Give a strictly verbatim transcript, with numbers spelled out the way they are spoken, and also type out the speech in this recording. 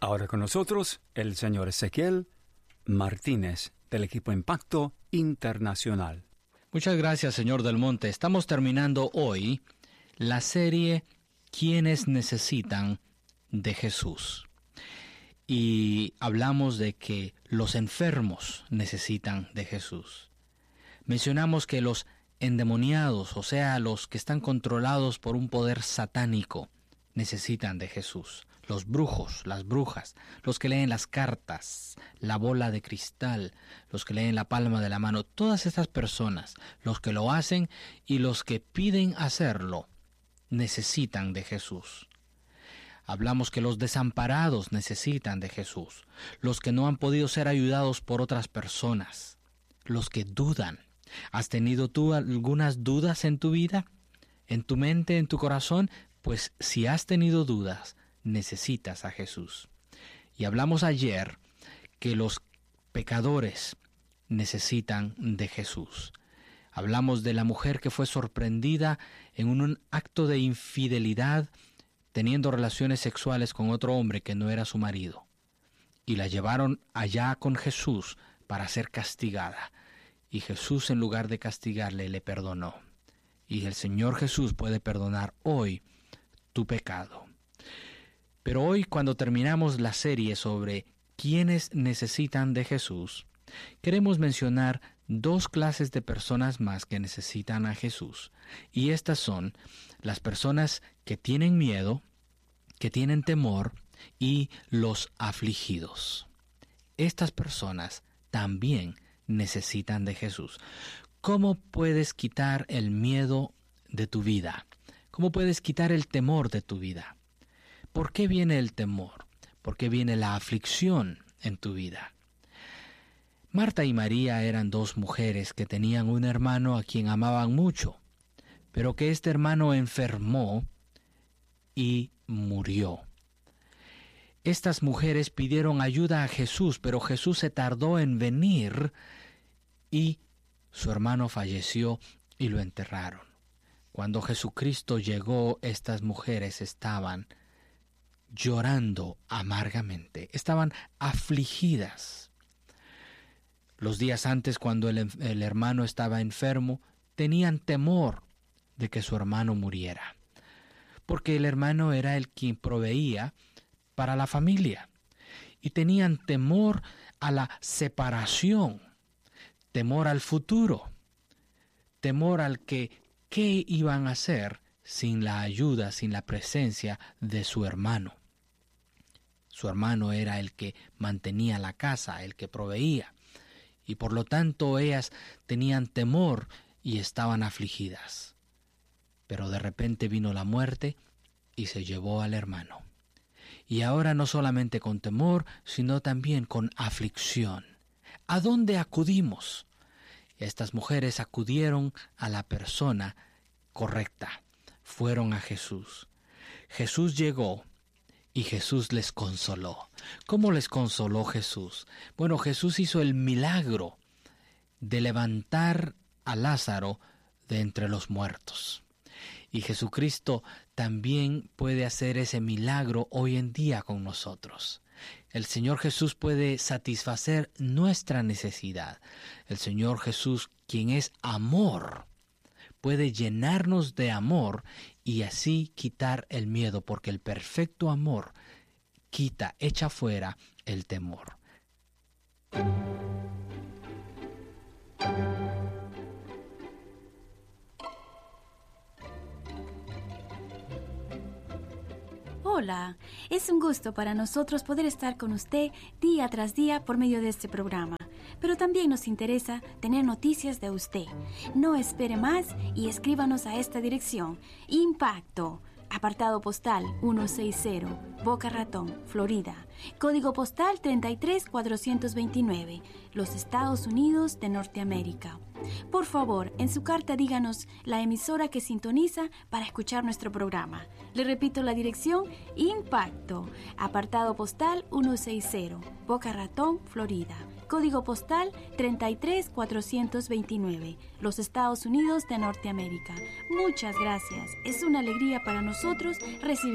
Ahora con nosotros el señor Ezequiel Martínez del equipo Impacto Internacional. Muchas gracias, señor Del Monte. Estamos terminando hoy la serie ¿Quiénes necesitan de Jesús? Y hablamos de que los enfermos necesitan de Jesús. Mencionamos que los endemoniados, o sea, los que están controlados por un poder satánico, necesitan de Jesús. Los brujos, las brujas, los que leen las cartas, la bola de cristal, los que leen la palma de la mano, todas estas personas, los que lo hacen y los que piden hacerlo, necesitan de Jesús. Hablamos que los desamparados necesitan de Jesús, los que no han podido ser ayudados por otras personas, los que dudan. ¿Has tenido tú algunas dudas en tu vida? ¿En tu mente, en tu corazón? Pues si has tenido dudas, necesitas a Jesús. Y hablamos ayer que los pecadores necesitan de Jesús. Hablamos de la mujer que fue sorprendida en un acto de infidelidad, teniendo relaciones sexuales con otro hombre que no era su marido. Y la llevaron allá con Jesús para ser castigada. Y Jesús, en lugar de castigarle, le perdonó. Y el Señor Jesús puede perdonar hoy tu pecado. Pero hoy, cuando terminamos la serie sobre quiénes necesitan de Jesús, queremos mencionar dos clases de personas más que necesitan a Jesús. Y estas son las personas que tienen miedo, que tienen temor, y los afligidos. Estas personas también necesitan de Jesús. ¿Cómo puedes quitar el miedo de tu vida? ¿Cómo puedes quitar el temor de tu vida? ¿Por qué viene el temor? ¿Por qué viene la aflicción en tu vida? Marta y María eran dos mujeres que tenían un hermano a quien amaban mucho, pero que este hermano enfermó y murió. Estas mujeres pidieron ayuda a Jesús, pero Jesús se tardó en venir y su hermano falleció y lo enterraron. Cuando Jesucristo llegó, estas mujeres estaban llorando amargamente, estaban afligidas. Los días antes, cuando el, el hermano estaba enfermo, tenían temor de que su hermano muriera, porque el hermano era el quien proveía para la familia, y tenían temor a la separación, temor al futuro, temor al que qué iban a hacer sin la ayuda, sin la presencia de su hermano. Su hermano era el que mantenía la casa, el que proveía, y por lo tanto ellas tenían temor y estaban afligidas. Pero de repente vino la muerte y se llevó al hermano. Y ahora no solamente con temor, sino también con aflicción. ¿A dónde acudimos? Estas mujeres acudieron a la persona correcta. Fueron a Jesús. Jesús llegó y Jesús les consoló. ¿Cómo les consoló Jesús? Bueno, Jesús hizo el milagro de levantar a Lázaro de entre los muertos. Y Jesucristo también puede hacer ese milagro hoy en día con nosotros. El Señor Jesús puede satisfacer nuestra necesidad. El Señor Jesús, quien es amor, puede llenarnos de amor y así quitar el miedo, porque el perfecto amor quita, echa fuera el temor. Hola, es un gusto para nosotros poder estar con usted día tras día por medio de este programa, pero también nos interesa tener noticias de usted. No espere más y escríbanos a esta dirección: Impacto, apartado postal ciento sesenta, Boca Ratón, Florida, código postal treinta y tres mil cuatrocientos veintinueve, los Estados Unidos de Norteamérica. Por favor, en su carta díganos la emisora que sintoniza para escuchar nuestro programa. Le repito la dirección: Impacto, apartado postal ciento sesenta, Boca Ratón, Florida, código postal treinta y tres mil cuatrocientos veintinueve, los Estados Unidos de Norteamérica. Muchas gracias. Es una alegría para nosotros recibir